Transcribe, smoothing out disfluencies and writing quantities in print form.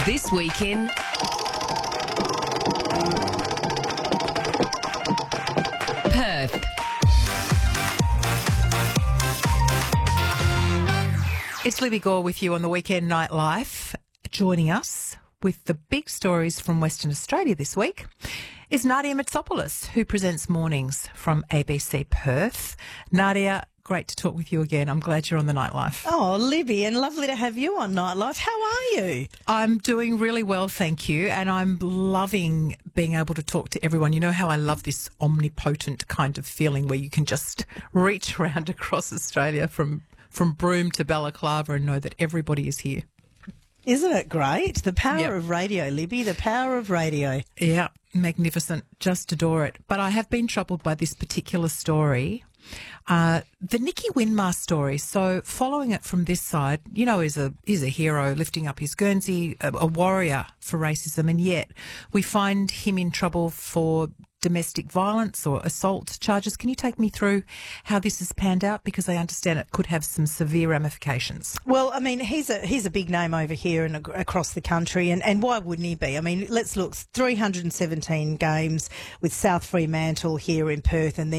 This Week in Perth. It's Libby Gore with you on the Weekend Nightlife. Joining us with the big stories from Western Australia this week is Nadia Mitsopoulos, who presents mornings from ABC Perth. Nadia, great to talk with you again. I'm glad you're on the Nightlife. Oh, Libby, and lovely to have you on Nightlife. How are you? I'm doing really well, thank you, and I'm loving being able to talk to everyone. You know how I love this omnipotent kind of feeling where you can just reach around across Australia from Broome to Balaclava and know that everybody is here. Isn't it great? The power Yep. of radio, Libby, the power of radio. Yeah, magnificent. Just adore it. But I have been troubled by this particular story, the Nicky Winmar story. So following it from this side, you know, he's a hero lifting up his Guernsey, a warrior for racism, and yet we find him in trouble for domestic violence or assault charges. Can you take me through how this has panned out? Because I understand it could have some severe ramifications. Well, I mean, he's a big name over here and across the country, and why wouldn't he be? I mean, let's look, 317 games with South Fremantle here in Perth, and then